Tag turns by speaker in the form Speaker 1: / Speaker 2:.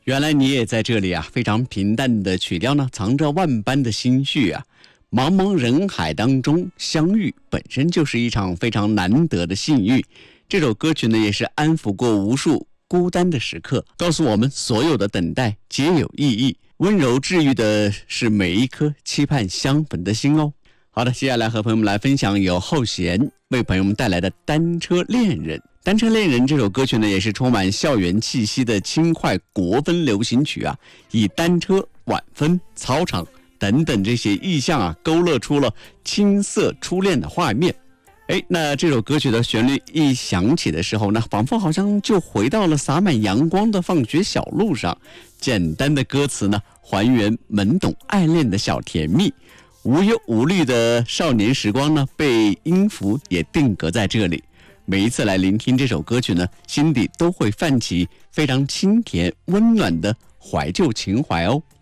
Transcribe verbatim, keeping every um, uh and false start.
Speaker 1: 原来你也在这里啊！非常平淡的曲调呢，藏着万般的心绪啊。茫茫人海当中相遇，本身就是一场非常难得的幸运。这首歌曲呢，也是安抚过无数孤单的时刻，告诉我们所有的等待皆有意义，温柔治愈的是每一颗期盼相逢的心哦。好的，接下来和朋友们来分享由后弦为朋友们带来的《单车恋人》。《单车恋人》这首歌曲呢，也是充满校园气息的轻快国风流行曲啊，以单车、晚风、操场等等这些意象啊，勾勒出了青涩初恋的画面。哎，那这首歌曲的旋律一响起的时候呢，仿佛好像就回到了洒满阳光的放学小路上。简单的歌词呢，还原懵懂爱恋的小甜蜜，无忧无虑的少年时光呢，被音符也定格在这里。每一次来聆听这首歌曲呢，心底都会泛起非常清甜温暖的怀旧情怀哦。